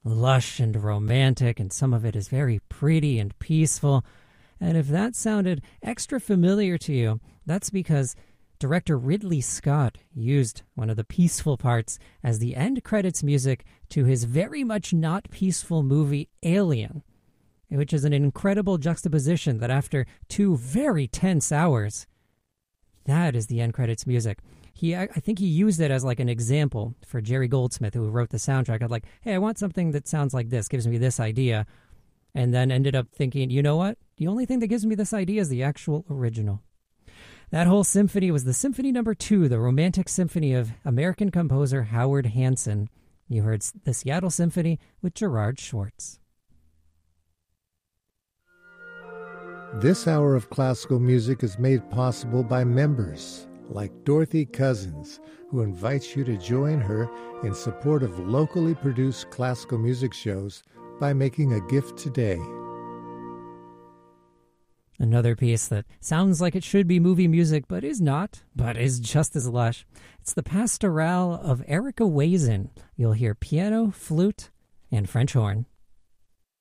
lush and romantic, and some of it is very pretty and peaceful. And if that sounded extra familiar to you, that's because director Ridley Scott used one of the peaceful parts as the end credits music to his very much not peaceful movie Alien, which is an incredible juxtaposition that after 2 very tense hours, that is the end credits music. I think he used it as like an example for Jerry Goldsmith, who wrote the soundtrack. I'd like, hey, I want something that sounds like this, gives me this idea, and then ended up thinking, you know what? The only thing that gives me this idea is the actual original. That whole symphony was the Symphony No. 2, the Romantic Symphony of American composer Howard Hanson. You heard the Seattle Symphony with Gerard Schwartz. This hour of classical music is made possible by members like Dorothy Cousins, who invites you to join her in support of locally produced classical music shows by making a gift today. Another piece that sounds like it should be movie music, but is not, but is just as lush. It's the Pastorale of Erica Wazin. You'll hear piano, flute, and French horn.